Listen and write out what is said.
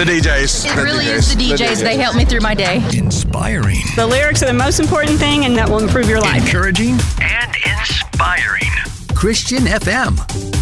The DJs. It really is the DJs. They help me through my day. Inspiring. The lyrics are the most important thing, and that will improve your life. Encouraging and inspiring. Christian FM.